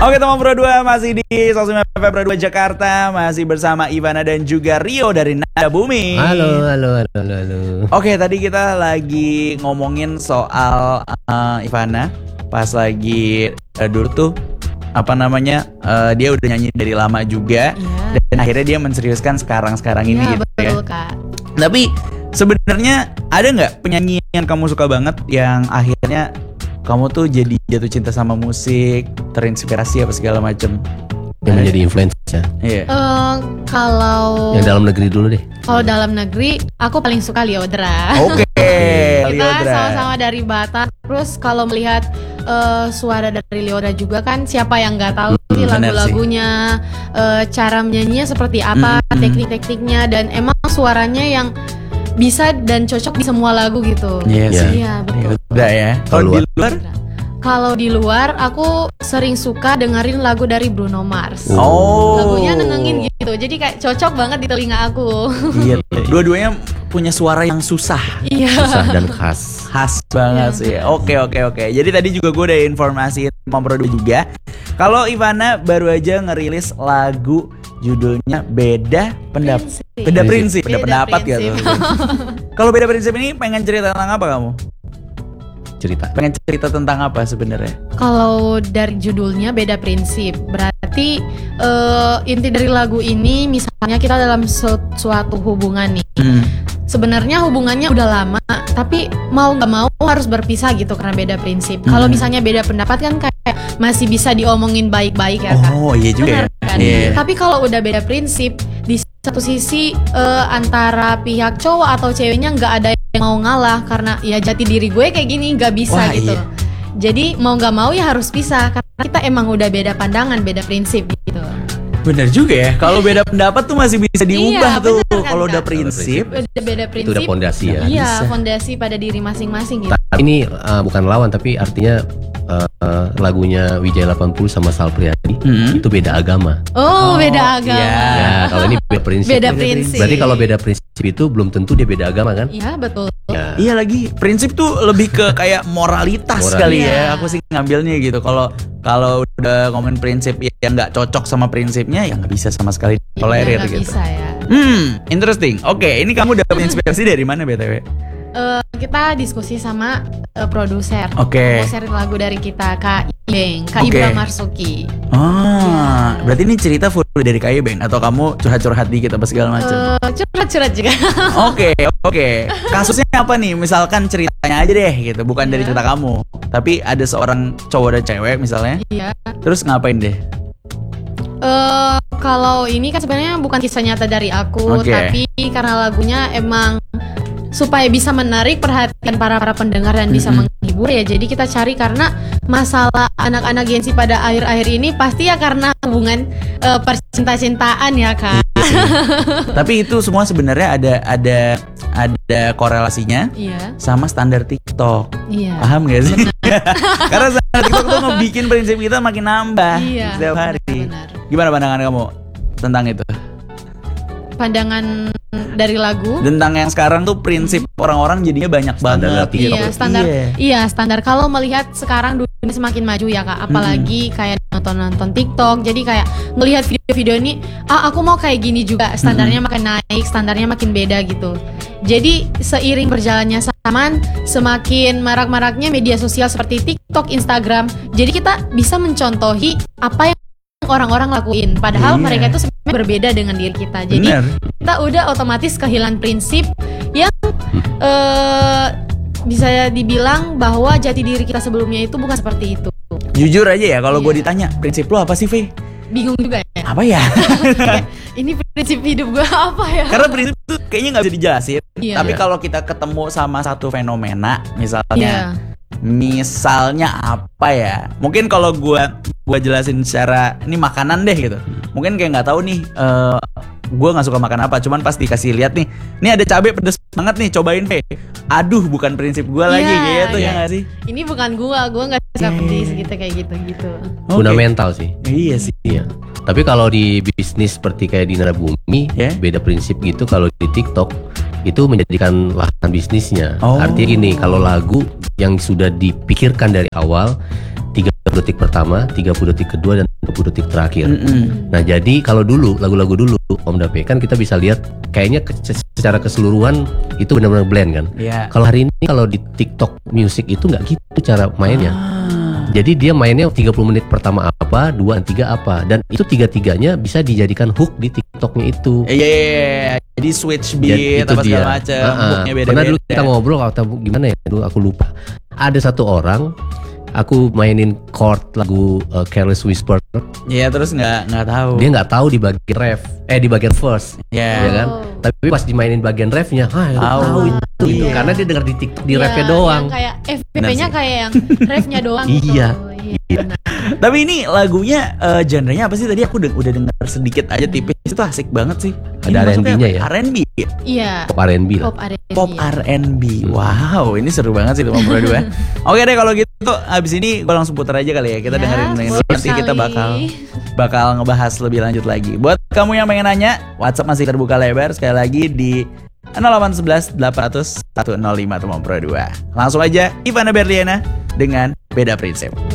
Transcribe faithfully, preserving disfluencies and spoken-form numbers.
Oke teman Pro dua masih di Sosmed Pro dua Jakarta. Masih bersama Ivana dan juga Rio dari Nada Bumi. Halo, halo, halo, halo, halo. Oke, tadi kita lagi ngomongin soal uh, Ivana. Pas lagi uh, dulu tuh apa namanya uh, dia udah nyanyi dari lama juga, yeah. Dan akhirnya dia menseriuskan sekarang-sekarang ini, yeah, gitu betul, ya. Kak. Tapi sebenarnya ada nggak penyanyi yang kamu suka banget yang akhirnya kamu tuh jadi jatuh cinta sama musik, terinspirasi apa segala macem? Yang menjadi influence ya? Iya. Uh, kalau yang dalam negeri dulu deh. Kalau dalam negeri, aku paling suka Lyodra. Oke. Okay. Kita Lyodra. sama-sama dari Batak. Terus kalau melihat uh, suara dari Lyodra juga kan, siapa yang nggak tahu hmm, sih lagu-lagunya, uh, cara menyanyinya seperti apa, hmm, teknik-tekniknya, dan emang suaranya yang bisa dan cocok di semua lagu gitu. Iya yeah, sih. Iya betul. Udah ya. Kalau di luar? Kalau di luar aku sering suka dengerin lagu dari Bruno Mars. Oh. Lagunya nenangin gitu. Jadi kayak cocok banget di telinga aku. Iya. Dua-duanya punya suara yang susah. Iya. Susah dan khas. Khas banget ya, sih. Oke oke oke. Jadi tadi juga gue udah informasi memproduksi juga. Kalau Ivana baru aja ngerilis lagu judulnya Beda Pendapat. Beda Prinsip. Beda, beda Pendapat ya. Kalau Beda Prinsip ini pengen cerita tentang apa kamu? Cerita. Pengen cerita tentang apa sebenarnya? Kalau dari judulnya Beda Prinsip, berarti uh, inti dari lagu ini misalnya kita dalam su- suatu hubungan nih. Hmm. Sebenarnya hubungannya udah lama, tapi mau nggak mau harus berpisah gitu karena beda prinsip. Hmm. Kalau misalnya beda pendapat kan kayak masih bisa diomongin baik-baik ya kan. Oh iya juga. Benar, kan? Yeah. Tapi kalau udah beda prinsip, di satu sisi uh, antara pihak cowok atau ceweknya nggak ada yang mau ngalah karena ya jati diri gue kayak gini nggak bisa. Wah, gitu. Iya. Jadi mau nggak mau ya harus pisah karena kita emang udah beda pandangan, beda prinsip gitu. Bener juga ya, kalau beda pendapat tuh masih bisa diubah iya, tuh. Kan, kalau udah prinsip, udah beda prinsip, itu udah fondasi ya. Iya, fondasi pada diri masing-masing gitu. Tapi ini uh, bukan lawan, tapi artinya uh, uh, lagunya Wijaya delapan puluh sama Sal Priadi hmm. itu beda agama. Oh, oh beda agama. Iya. Ya, kalau ini beda prinsip. Beda prinsip. Berarti kalau beda prinsip itu belum tentu dia beda agama kan? Iya betul. Ya. Iya lagi, prinsip tuh lebih ke kayak moralitas Moral. kali ya. Aku sih ngambilnya gitu. Kalau kalau udah ngomongin prinsip yang nggak cocok sama prinsipnya, ya nggak bisa sama sekali tolerir ya, gitu. Bisa ya. Hmm, interesting. Oke, okay, ini kamu dapat inspirasi dari mana B T W? Uh, kita diskusi sama uh, produser. Oke. Okay. Produser lagu dari kita Kak Ibeng, Kak okay. Ibra Marsuki. Ah, ya. Berarti ini cerita full dari Kak Ibeng atau kamu curhat-curhat dikit apa segala macam? Uh, curhat-curhat juga. Oke, oke. Okay, okay. Kasusnya apa nih? Misalkan ceritanya aja deh gitu, bukan yeah. dari cerita kamu. Tapi ada seorang cowok dan cewek misalnya. Iya. Terus ngapain deh? Uh, kalau ini kan sebenarnya bukan kisah nyata dari aku, okay. tapi karena lagunya emang supaya bisa menarik perhatian para para pendengar dan mm-hmm. bisa menghibur ya. Jadi kita cari karena masalah anak-anak Gen Z pada akhir-akhir ini pasti ya karena hubungan uh, percinta-cintaan ya kan. Tapi itu semua sebenarnya ada ada ada korelasinya iya. sama standar TikTok. Iya. Paham gak sih? Karena standar TikTok tuh ngebikin prinsip kita makin nambah iya, setiap hari. Benar. Gimana pandangan kamu tentang itu? Pandangan dari lagu tentang yang sekarang tuh prinsip orang-orang jadinya banyak standar banget gitu. Iya, standar. Iya. iya, standar. Kalau melihat sekarang dunia semakin maju ya Kak, apalagi hmm. kayak nonton-nonton TikTok. Jadi kayak ngelihat video-video ini, ah aku mau kayak gini juga. Standarnya hmm. makin naik, standarnya makin beda gitu. Jadi seiring berjalannya zaman, semakin marak-maraknya media sosial seperti TikTok, Instagram. Jadi kita bisa mencontohi apa yang orang-orang lakuin, padahal yeah. mereka itu sebenarnya berbeda dengan diri kita. Jadi Bener. kita udah otomatis kehilangan prinsip yang uh, bisa dibilang bahwa jati diri kita sebelumnya itu bukan seperti itu. Jujur aja ya, kalau yeah. gue ditanya prinsip lo apa sih, V? Bingung juga ya. Apa ya? Ini prinsip hidup gue apa ya? Karena prinsip itu kayaknya nggak bisa dijelasin. Yeah. Tapi kalau kita ketemu sama satu fenomena, misalnya. Yeah. Misalnya apa ya? Mungkin kalau gue gue jelasin secara ini makanan deh gitu. Mungkin kayak nggak tahu nih. Uh, gue nggak suka makan apa. Cuman pas dikasih lihat nih, ini ada cabai pedes banget nih. Cobain deh. Aduh, bukan prinsip gue lagi yeah, gitu yeah. ya nggak sih? Ini bukan gue. Gue nggak suka yeah. pedis gitu kayak gitu gitu. Okay. Fundamental sih. Iya sih. Iya. Tapi kalau di bisnis seperti kayak di Nada Bumi, yeah. beda prinsip gitu. Kalau di TikTok itu menjadikan lahan bisnisnya. Oh. Artinya gini, kalau lagu yang sudah dipikirkan dari awal tiga puluh detik pertama, tiga puluh detik kedua, dan tiga puluh detik terakhir. Mm-mm. Nah jadi kalau dulu lagu-lagu dulu Om Dape kan kita bisa lihat kayaknya ke- secara keseluruhan itu benar-benar blend kan. Iya. Kalau hari ini kalau di TikTok Music itu nggak gitu cara mainnya. Ah. Jadi dia mainnya tiga puluh menit pertama apa, dua, tiga apa, dan itu tiga-tiganya bisa dijadikan hook di TikToknya itu. Iya, iya, iya. Jadi switch beat Jadi itu apa segala dia. macam, Uh-uh. hooknya beda-beda. Pernah dulu kita ngobrol atau gimana ya? Dulu aku lupa. Ada satu orang, aku mainin chord lagu uh, Careless Whisper. Iya, terus nggak nggak tahu. Dia nggak tahu di bagian ref, eh di bagian verse, Iya. ya kan? Oh. Tapi pas dimainin bagian refnya, ah Tahu. tahu itu, gitu. Iya. Karena dia dengar di TikTok di Iya, refnya doang. yang kayak F V P-nya Benar sih. kayak yang refnya doang gitu. Iya. Iya, benar. Tapi ini lagunya eh, genrenya apa sih? Tadi aku udah, udah dengar sedikit aja tipis. Itu asik banget sih. Ada Ini masuknya R and B-nya apa? ya? R and B. Iya. Pop R and B lah. Pop R and B. Pop R and B. Hmm. Wow, ini seru banget sih teman berdua. Oke deh kalau gitu abis ini gue langsung putar aja kali ya. Kita Ya, dengerin dengerin boleh nanti kita sekali. bakal bakal ngebahas lebih lanjut lagi. Buat kamu yang pengen nanya, WhatsApp masih terbuka lebar sekali lagi di nol delapan satu satu delapan nol nol satu nol lima teman berdua. Langsung aja Ivana Berliana dengan Beda Prinsip.